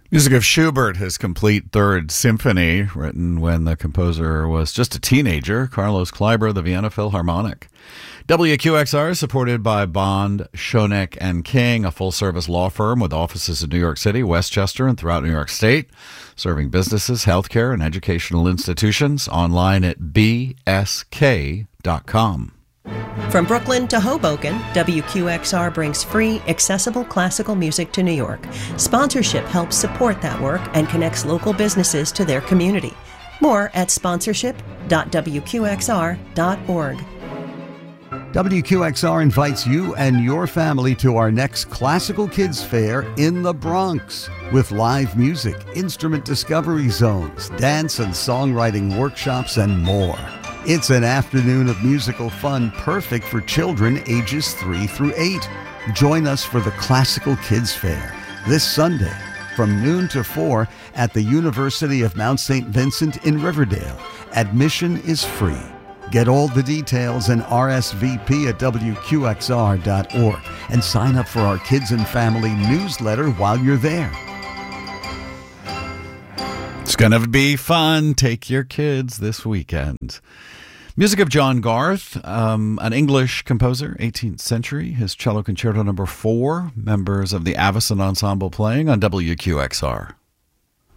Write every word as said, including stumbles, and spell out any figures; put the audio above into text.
Music of Schubert, his complete third symphony, written when the composer was just a teenager, Carlos Kleiber, the Vienna Philharmonic. W Q X R is supported by Bond, Schoeneck and King, a full-service law firm with offices in New York City, Westchester, and throughout New York State, serving businesses, healthcare, and educational institutions. Online at b s k dot com. From Brooklyn to Hoboken, W Q X R brings free, accessible classical music to New York. Sponsorship helps support that work and connects local businesses to their community. More at sponsorship dot w q x r dot org. W Q X R invites you and your family to our next Classical Kids Fair in the Bronx with live music, instrument discovery zones, dance and songwriting workshops, and more. It's an afternoon of musical fun perfect for children ages three through eight. Join us for the Classical Kids Fair this Sunday from noon to four at the University of Mount Saint Vincent in Riverdale. Admission is free. Get all the details and R S V P at w q x r dot org and sign up for our Kids and Family newsletter while you're there. It's going to be fun. Take your kids this weekend. Music of John Garth, um, an English composer, eighteenth century. His cello concerto number four, members of the Avison Ensemble playing on W Q X R.